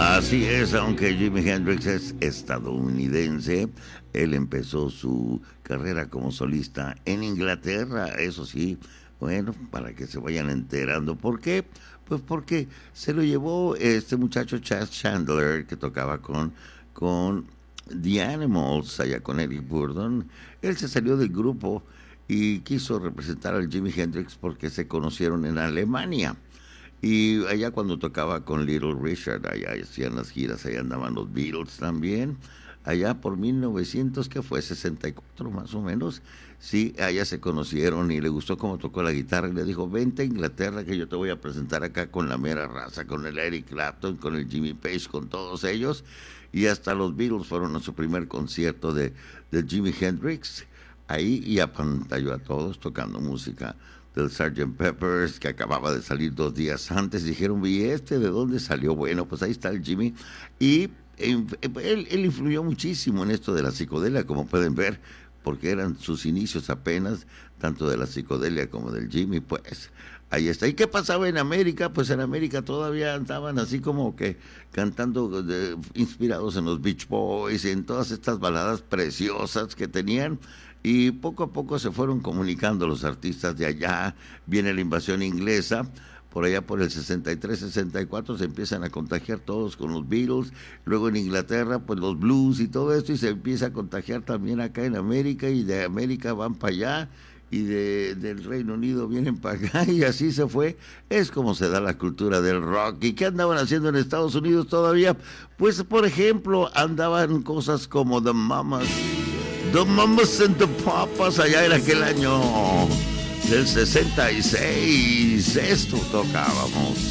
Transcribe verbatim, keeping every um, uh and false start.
Así es, aunque Jimi Hendrix es estadounidense, él empezó su carrera como solista en Inglaterra, eso sí, bueno, para que se vayan enterando. ¿Por qué? Pues porque se lo llevó este muchacho Chas Chandler, que tocaba con, con The Animals, allá con Eric Burdon. Él se salió del grupo y quiso representar al Jimi Hendrix porque se conocieron en Alemania. Y allá cuando tocaba con Little Richard, allá hacían las giras, allá andaban los Beatles también, allá por mil novecientos, que fue sesenta y cuatro más o menos, sí, allá se conocieron y le gustó cómo tocó la guitarra y le dijo, vente a Inglaterra que yo te voy a presentar acá con la mera raza, con el Eric Clapton, con el Jimmy Page, con todos ellos, y hasta los Beatles fueron a su primer concierto de, de Jimi Hendrix, ahí y apantalló a todos tocando música del sergeant Pepper's, que acababa de salir dos días antes. Dijeron, ¿y este de dónde salió? Bueno, pues ahí está el Jimmy. Y eh, él, él influyó muchísimo en esto de la psicodelia, como pueden ver, porque eran sus inicios apenas, tanto de la psicodelia como del Jimmy, pues ahí está. ¿Y qué pasaba en América? Pues en América todavía andaban así como que cantando, de, inspirados en los Beach Boys, en todas estas baladas preciosas que tenían. Y poco a poco se fueron comunicando los artistas de allá. Viene la invasión inglesa, por allá por el sesenta y tres, sesenta y cuatro se empiezan a contagiar todos con los Beatles. Luego en Inglaterra, pues los blues y todo esto, y se empieza a contagiar también acá en América, y de América van para allá, y de, del Reino Unido vienen para acá, y así se fue. Es como se da la cultura del rock. ¿Y qué andaban haciendo en Estados Unidos todavía? Pues, por ejemplo, andaban cosas como The Mamas, The Mamas and the Papas, allá en aquel año del sesenta y seis, esto tocábamos.